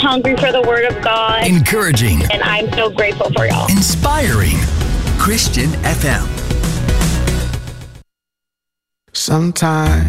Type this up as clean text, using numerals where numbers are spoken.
hungry for the Word of God. Encouraging. And I'm so grateful for y'all. Inspiring. Christian FM. Sometimes